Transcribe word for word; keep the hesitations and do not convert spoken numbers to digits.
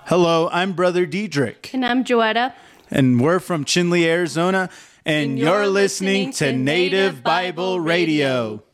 Hello, I'm Brother Diedrich. And I'm Joetta. And we're from Chinle, Arizona. And, and you're, you're listening, listening to Native Bible Radio.